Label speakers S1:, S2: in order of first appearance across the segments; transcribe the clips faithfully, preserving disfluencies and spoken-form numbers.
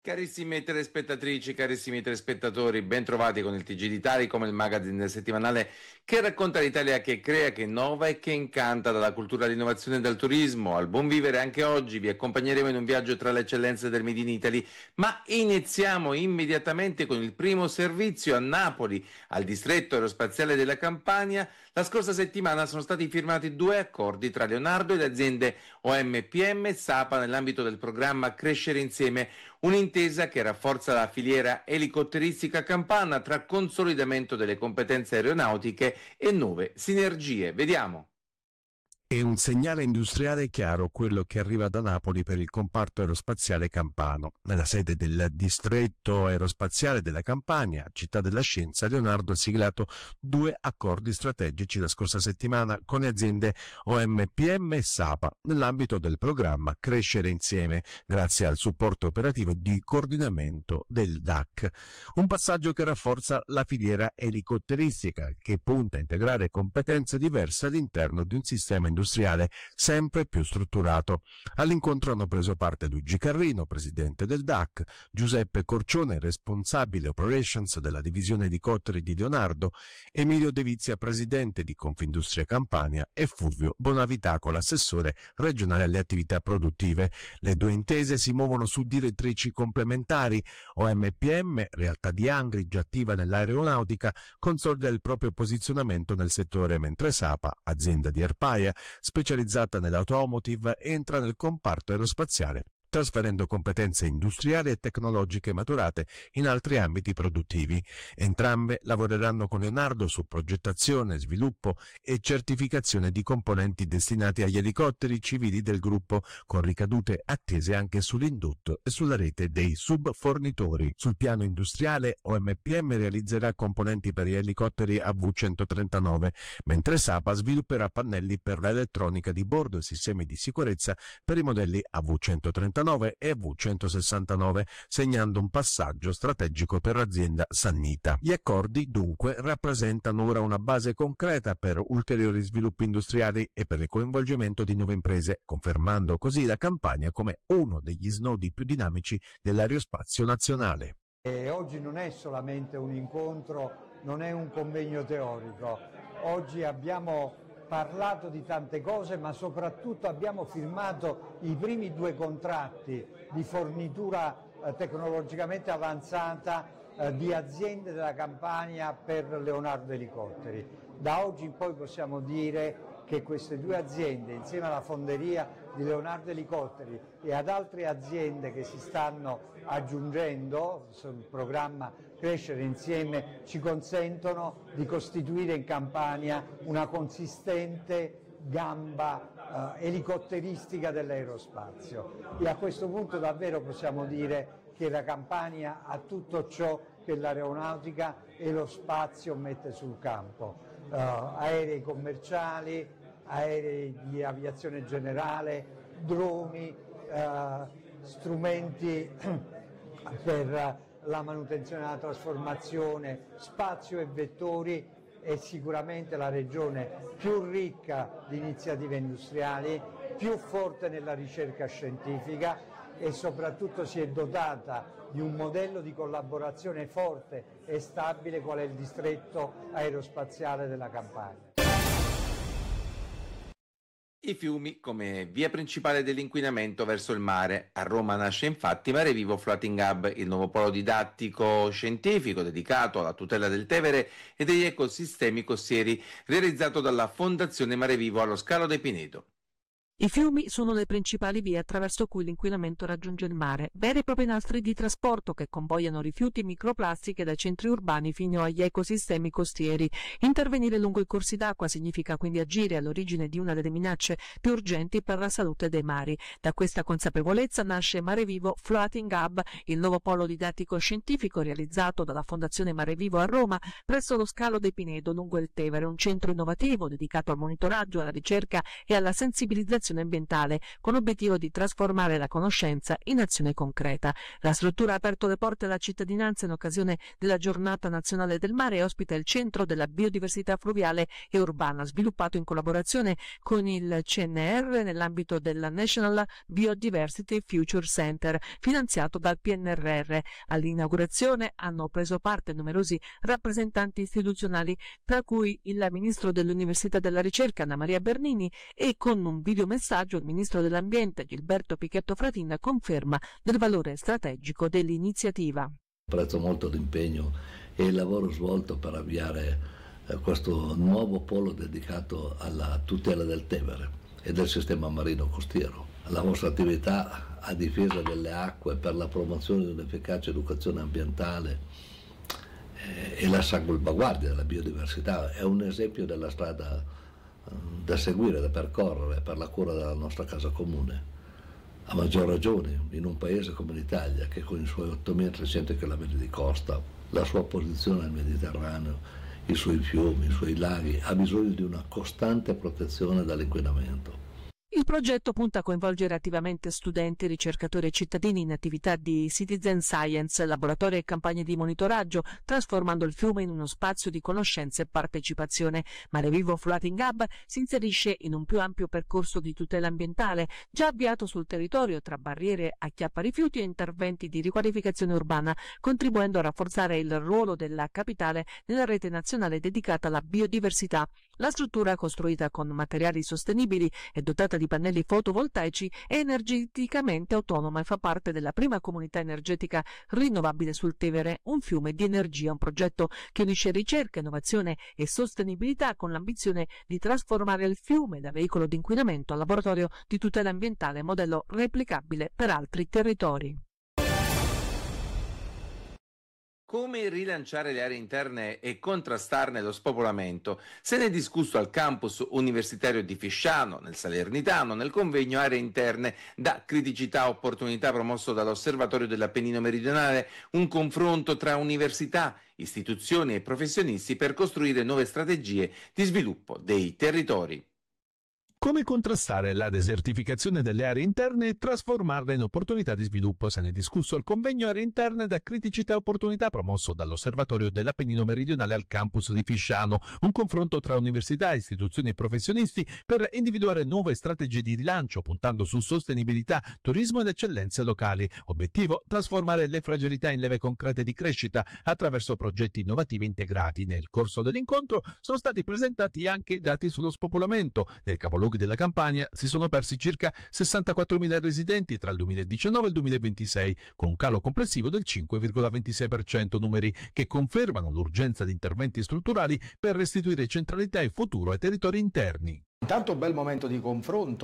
S1: Carissime telespettatrici, carissimi telespettatori, ben trovati con il T G d'Italia, come il magazine settimanale che racconta l'Italia, che crea, che innova e che incanta, dalla cultura all'innovazione e dal turismo al buon vivere. Anche oggi vi accompagneremo in un viaggio tra le eccellenze del Made in Italy, ma iniziamo immediatamente con il primo servizio a Napoli, al distretto aerospaziale della Campania. La scorsa settimana sono stati firmati due accordi tra Leonardo e le aziende O M P M e SAPA nell'ambito del programma Crescere Insieme, un'intesa che rafforza la filiera elicotteristica campana tra consolidamento delle competenze aeronautiche e nuove sinergie. Vediamo.
S2: È un segnale industriale chiaro quello che arriva da Napoli per il comparto aerospaziale campano. Nella sede del distretto aerospaziale della Campania, città della scienza, Leonardo ha siglato due accordi strategici la scorsa settimana con le aziende O M P M e SAPA nell'ambito del programma Crescere Insieme, grazie al supporto operativo di coordinamento del D A C. Un passaggio che rafforza la filiera elicotteristica, che punta a integrare competenze diverse all'interno di un sistema industriale industriale sempre più strutturato. All'incontro hanno preso parte Luigi Carrino, presidente del D A C, Giuseppe Corcione, responsabile operations della divisione elicotteri di Leonardo, Emilio De Vizia, presidente di Confindustria Campania, e Fulvio Bonavitaco, l'assessore regionale alle attività produttive. Le due intese si muovono su direttrici complementari. O M P M, realtà di Angri già attiva nell'aeronautica, consolida il proprio posizionamento nel settore, mentre SAPA, azienda di Airpaia, specializzata nell'automotive, entra nel comparto aerospaziale, trasferendo competenze industriali e tecnologiche maturate in altri ambiti produttivi. Entrambe lavoreranno con Leonardo su progettazione, sviluppo e certificazione di componenti destinati agli elicotteri civili del gruppo, con ricadute attese anche sull'indotto e sulla rete dei subfornitori. Sul piano industriale, O M P M realizzerà componenti per gli elicotteri A V centotrentanove, mentre SAPA svilupperà pannelli per l'elettronica di bordo e sistemi di sicurezza per i modelli A V centotrentanove e A V centosessantanove, segnando un passaggio strategico per l'azienda Sannita. Gli accordi dunque rappresentano ora una base concreta per ulteriori sviluppi industriali e per il coinvolgimento di nuove imprese, confermando così la Campania come uno degli snodi più dinamici dell'aerospazio nazionale.
S3: E oggi non è solamente un incontro, non è un convegno teorico. Oggi abbiamo parlato di tante cose, ma soprattutto abbiamo firmato i primi due contratti di fornitura eh, tecnologicamente avanzata eh, di aziende della Campania per Leonardo Elicotteri. Da oggi in poi possiamo dire che queste due aziende, insieme alla fonderia di Leonardo Elicotteri e ad altre aziende che si stanno aggiungendo sul programma Crescere Insieme, ci consentono di costituire in Campania una consistente gamba eh, elicotteristica dell'aerospazio. E a questo punto davvero possiamo dire che la Campania ha tutto ciò che l'aeronautica e lo spazio mette sul campo. Uh, aerei commerciali, aerei di aviazione generale, droni, uh, strumenti per la manutenzione e la trasformazione, spazio e vettori. È sicuramente la regione più ricca di iniziative industriali, più forte nella ricerca scientifica e soprattutto si è dotata di un modello di collaborazione forte e stabile qual è il distretto aerospaziale della Campania.
S1: I fiumi come via principale dell'inquinamento verso il mare. A Roma nasce infatti Mare Vivo Floating Hub, il nuovo polo didattico scientifico dedicato alla tutela del Tevere e degli ecosistemi costieri, realizzato dalla Fondazione Mare Vivo allo Scalo de Pinedo.
S4: I fiumi sono le principali vie attraverso cui l'inquinamento raggiunge il mare, veri e propri nastri di trasporto che convogliano rifiuti e microplastiche dai centri urbani fino agli ecosistemi costieri. Intervenire lungo i corsi d'acqua significa quindi agire all'origine di una delle minacce più urgenti per la salute dei mari. Da questa consapevolezza nasce Mare Vivo Floating Hub, il nuovo polo didattico scientifico realizzato dalla Fondazione Mare Vivo a Roma presso lo Scalo de Pinedo lungo il Tevere, un centro innovativo dedicato al monitoraggio, alla ricerca e alla sensibilizzazione educazione ambientale, con obiettivo di trasformare la conoscenza in azione concreta. La struttura ha aperto le porte alla cittadinanza in occasione della Giornata Nazionale del Mare e ospita il Centro della Biodiversità Fluviale e Urbana, sviluppato in collaborazione con il C N R nell'ambito del National Biodiversity Future Center, finanziato dal P N R R. All'inaugurazione hanno preso parte numerosi rappresentanti istituzionali, tra cui il Ministro dell'Università e della Ricerca Anna Maria Bernini, e con un videomessaggio il Ministro dell'Ambiente Gilberto Pichetto Fratin conferma del valore strategico dell'iniziativa.
S5: Apprezzo molto l'impegno e il lavoro svolto per avviare eh, questo nuovo polo dedicato alla tutela del Tevere e del sistema marino costiero. La vostra attività a difesa delle acque per la promozione di un'efficace educazione ambientale eh, e la salvaguardia della biodiversità è un esempio della strada eh, da seguire, da percorrere per la cura della nostra casa comune. A maggior ragione in un paese come l'Italia, che con i suoi ottomilatrecento chilometri di costa, la sua posizione al Mediterraneo, i suoi fiumi, i suoi laghi, ha bisogno di una costante protezione dall'inquinamento.
S4: Il progetto punta a coinvolgere attivamente studenti, ricercatori e cittadini in attività di citizen science, laboratori e campagne di monitoraggio, trasformando il fiume in uno spazio di conoscenza e partecipazione. Mare Vivo Floating Hub si inserisce in un più ampio percorso di tutela ambientale, già avviato sul territorio tra barriere a chiapparifiuti e interventi di riqualificazione urbana, contribuendo a rafforzare il ruolo della capitale nella rete nazionale dedicata alla biodiversità. La struttura, costruita con materiali sostenibili e dotata di pannelli fotovoltaici, è energeticamente autonoma e fa parte della prima comunità energetica rinnovabile sul Tevere, un fiume di energia, un progetto che unisce ricerca, innovazione e sostenibilità con l'ambizione di trasformare il fiume da veicolo di inquinamento a laboratorio di tutela ambientale, modello replicabile per altri territori.
S1: Come rilanciare le aree interne e contrastarne lo spopolamento? Se ne è discusso al campus universitario di Fisciano, nel Salernitano, nel convegno Aree interne da criticità a opportunità promosso dall'Osservatorio dell'Appennino Meridionale, un confronto tra università, istituzioni e professionisti per costruire nuove strategie di sviluppo dei territori.
S2: Come contrastare la desertificazione delle aree interne e trasformarle in opportunità di sviluppo? Se ne è discusso al convegno Aree interne da criticità e opportunità promosso dall'Osservatorio dell'Appennino Meridionale al campus di Fisciano, un confronto tra università, istituzioni e professionisti per individuare nuove strategie di rilancio puntando su sostenibilità, turismo ed eccellenze locali. Obiettivo: trasformare le fragilità in leve concrete di crescita attraverso progetti innovativi integrati. Nel corso dell'incontro sono stati presentati anche dati sullo spopolamento. Nel capoluogo della Campania si sono persi circa sessantaquattromila residenti tra il duemiladiciannove e il duemilaventisei, con un calo complessivo del cinque virgola ventisei per cento, numeri che confermano l'urgenza di interventi strutturali per restituire centralità e futuro ai territori interni.
S6: Intanto bel momento di confronto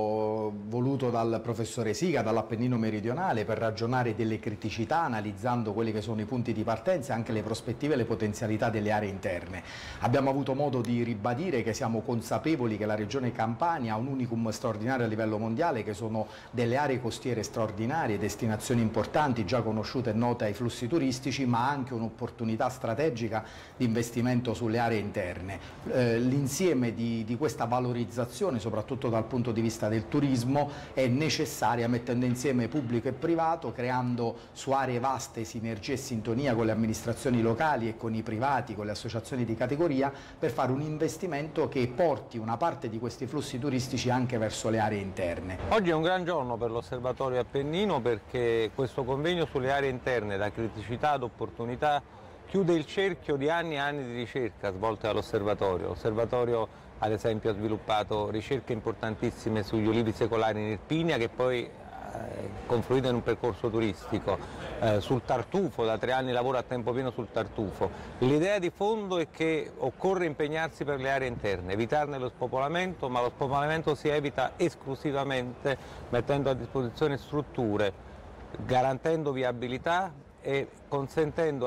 S6: voluto dal professore Siga, dall'Appennino Meridionale, per ragionare delle criticità, analizzando quelli che sono i punti di partenza e anche le prospettive e le potenzialità delle aree interne. Abbiamo avuto modo di ribadire che siamo consapevoli che la regione Campania ha un unicum straordinario a livello mondiale, che sono delle aree costiere straordinarie, destinazioni importanti, già conosciute e note ai flussi turistici, ma anche un'opportunità strategica di investimento sulle aree interne. Eh, l'insieme di, di questa valorizzazione valorizzazione, soprattutto dal punto di vista del turismo, è necessaria, mettendo insieme pubblico e privato, creando su aree vaste sinergie e sintonia con le amministrazioni locali e con i privati, con le associazioni di categoria, per fare un investimento che porti una parte di questi flussi turistici anche verso le aree interne.
S7: Oggi è un gran giorno per l'Osservatorio Appennino, perché questo convegno sulle aree interne, da criticità ad opportunità, chiude il cerchio di anni e anni di ricerca svolte dall'Osservatorio. L'Osservatorio ad esempio ha sviluppato ricerche importantissime sugli ulivi secolari in Irpinia, che poi eh, confluito in un percorso turistico, eh, sul tartufo, da tre anni lavoro a tempo pieno sul tartufo. L'idea di fondo è che occorre impegnarsi per le aree interne, evitarne lo spopolamento, ma lo spopolamento si evita esclusivamente mettendo a disposizione strutture, garantendo viabilità e consentendo